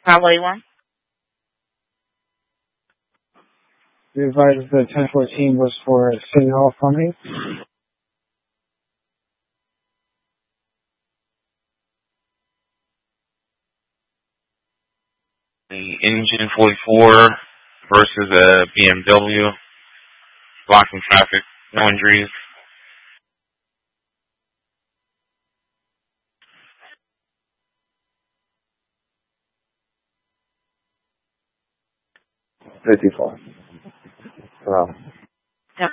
Highway 1. We advised the 1014 was for City Hall funding. The Engine 44 versus a BMW. Blocking traffic. No injuries. $54. Wow. Yep.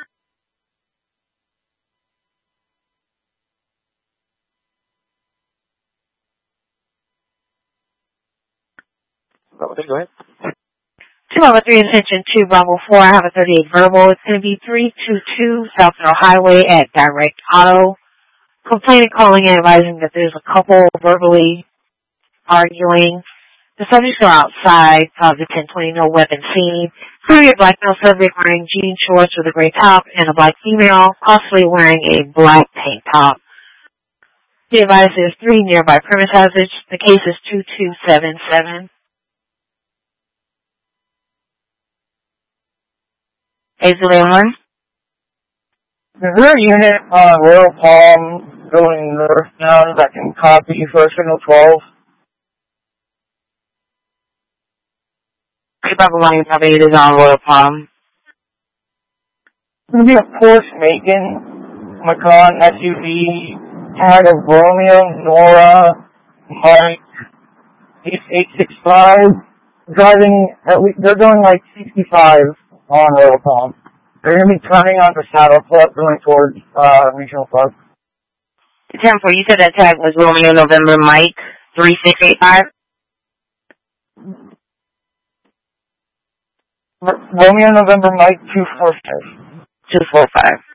Okay, go ahead. 203, attention to Bravo 4. I have a 38 verbal. It's going to be 322 South Middle Highway at Direct Auto. Complaining, calling, and advising that there's a couple verbally arguing. The subjects are outside of the 1020, no weapon seen. Clearly a black male subject wearing jean shorts with a gray top and a black female, possibly wearing a black tank top. The advice is 3 nearby premise hazards. The case is 2277. Hazelwood. Is there a unit on Royal Palm going northbound that can copy for signal 12? Bravo line probably is on Royal Palm. It's going to be a Porsche Macan Macan SUV, tag of Romeo, Nora, Mike, 865, driving, they're going like 65 on Royal Palm. They're going to be turning onto Saddle Club going towards Regional Park. 10-4, you said that tag was Romeo November Mike 3685? Romeo November Mike 245. 245.